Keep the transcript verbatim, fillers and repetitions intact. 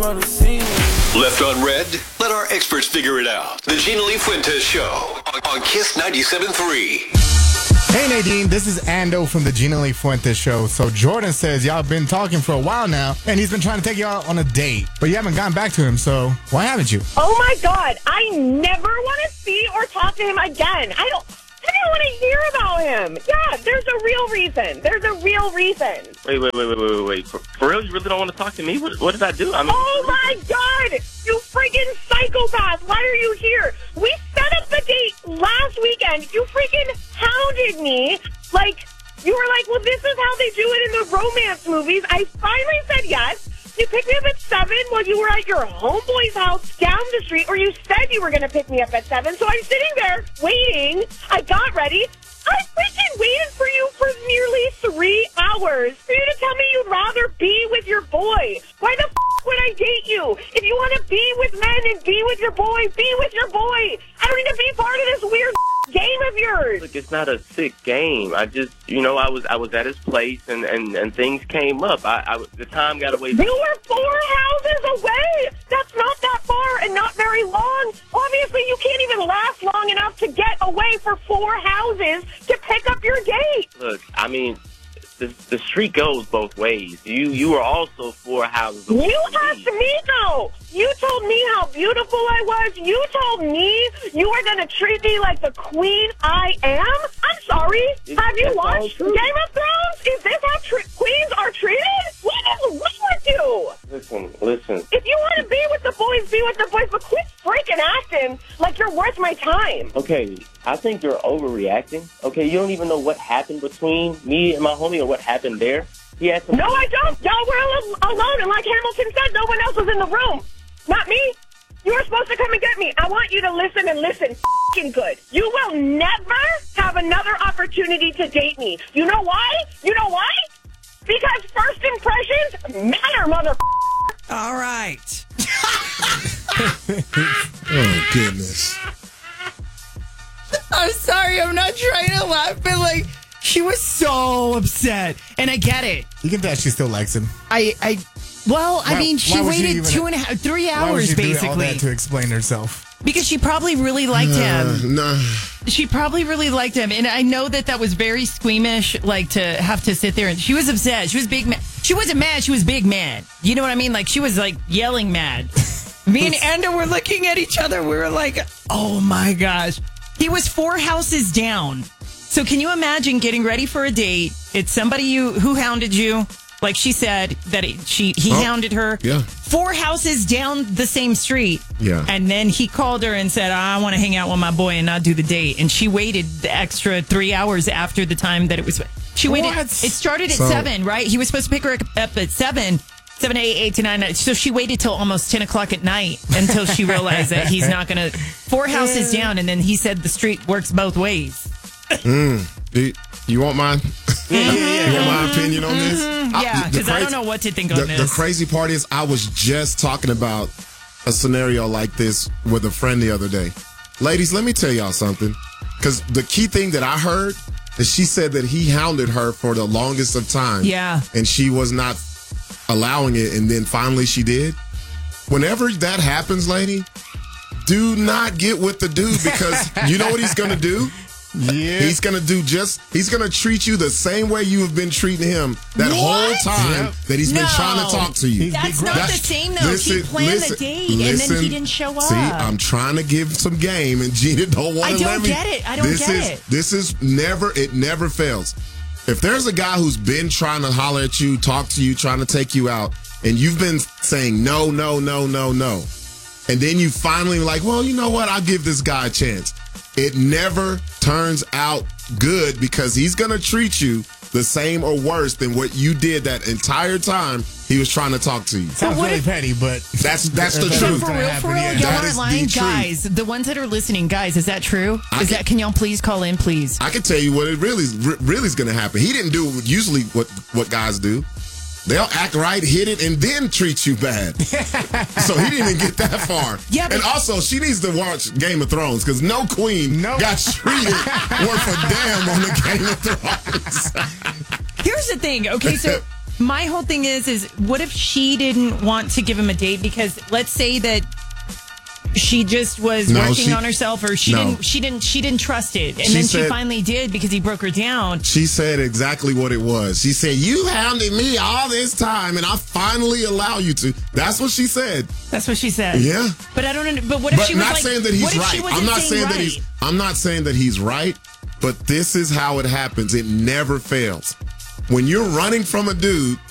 on the scene. Left on red? Let our experts figure it out. The Gina Lee Fuentes Show on, on Kiss ninety-seven point three. Hey Nadine, this is Ando from the Gina Lee Fuentes Show. So Jordan says y'all have been talking for a while now, and he's been trying to take you out on a date, but you haven't gotten back to him, so why haven't you? Oh my God, I never want to see or talk to him again. I don't... I don't want to hear about him. Yeah, there's a real reason. There's a real reason. Wait, wait, wait, wait, wait, wait. For, for real, you really don't want to talk to me? What, what did I do? I mean, oh my God, you freaking psychopath. Why are you here? We set up the date last weekend. You freaking hounded me. Like, you were like, well, this is how they do it in the romance movies. I finally said yes. You picked me up at seven while you were at your homeboy's house down the street, or you said you were going to pick me up at seven. So I'm sitting there waiting. I got ready. I freaking waited for you for nearly three hours for you to tell me you'd rather be with your boy. Why the f*** would I date you? If you want to be with men and be with your boy, be with your boy. I don't need to be part of this weird game of yours. Look, it's not a sick game. I just, you know, I was I was at his place and, and, and things came up. I, I the time got away. You were four houses away. That's not that far and not very long. Obviously, you can't even last long enough to get away for four houses to pick up your date. Look, I mean, the, the street goes both ways. You you were also four houses away. You asked me, though. You told me how beautiful I was. You told me you were going to treat me like the queen I am. I'm sorry. Is, Have you watched true. Game of Thrones? Is this how tri- queens are treated? What is wrong with you? Listen, listen. If you want to be with the boys, be with the boys, but quit freaking acting like you're worth my time. Okay, I think you're overreacting. Okay, you don't even know what happened between me and my homie or what happened there. He had some. No, I don't. Y'all were al- alone, and like Hamilton said, no one else was in the room. Not me. You were supposed to come and get me. I want you to listen and listen f***ing good. You will never have another opportunity to date me. You know why? You know why? Because first impressions matter, mother. All right. Oh, goodness. I'm sorry. I'm not trying to laugh, but like, she was so upset. And I get it. You can tell she still likes him. I, I, well, I Why- mean, she why would you waited even- two and a half, three Why would hours she do all basically that to explain herself? because she probably really liked him. Uh, nah. She probably really liked him, and I know that that was very squeamish, like to have to sit there. And she was upset. She was big. Ma- she wasn't mad. She was big mad. You know what I mean? Like she was like yelling mad. Me and Ando were looking at each other. We were like, "Oh my gosh!" He was four houses down. So can you imagine getting ready for a date? It's somebody you who hounded you. Like she said that it, she he Oh, hounded her. yeah. Four houses down the same street. Yeah. And then he called her and said, I want to hang out with my boy and not do the date. And she waited the extra three hours after the time that it was. She waited. What? It started at So- seven, right? He was supposed to pick her up at seven. Seven, eight, eight to nine. So she waited till almost ten o'clock at night until she realized that he's not going to. Four houses down. And then he said the street works both ways. Mm. Do- You want mine? Yeah, yeah, yeah. You want my opinion on this? Yeah, the because I crazy- don't know what to think The, on the this. crazy part is, I was just talking about a scenario like this with a friend the other day. Ladies, let me tell y'all something. Because the key thing that I heard is she said that he hounded her for the longest of time. Yeah. And she was not allowing it, and then finally she did. Whenever that happens, lady, do not get with the dude, because you know what he's going to do? Yeah. He's going to do just, he's going to treat you the same way you have been treating him that What? whole time Yep. that he's been No. trying to talk to you. He's That's big not rush. the same, though. he planned the date, and then listen. he didn't show up. See, I'm trying to give some game, and Gina don't want I to don't let me. get it. I don't this get is, it. This is never, it never fails. If there's a guy who's been trying to holler at you, talk to you, trying to take you out, and you've been saying no, no, no, no, no, and then you finally like, well, you know what? I'll give this guy a chance. It never turns out good, because he's going to treat you the same or worse than what you did that entire time he was trying to talk to you. Sounds what really if- petty, but That's that's the That's So truth. for gonna real, happen, for real, yeah. y'all That aren't is the lying, truth. guys. The ones that are listening, guys, is that true? I Is can- that? Can y'all please call in, please? I can tell you what it really is, really is going to happen. He didn't do usually what what guys do. They'll act right, hit it, and then treat you bad. So he didn't even get that far. Yeah, but- and also, she needs to watch Game of Thrones, because no queen Nope. got treated worth a damn on the Game of Thrones. Here's the thing. Okay, so my whole thing is, is what if she didn't want to give him a date? Because let's say that she just was No, working she- on herself, or she no. didn't, she didn't, she didn't trust it, and She then she said- finally did because he broke her down. She said exactly what it was. She said, you hounded me all this time, and I finally allow you to. That's what she said. That's what she said. Yeah. But I don't. But what if But she was not like? saying that what he's if she right. wasn't I'm not saying right? that he's. I'm not saying that he's right. But this is how it happens. It never fails. When you're running from a dude,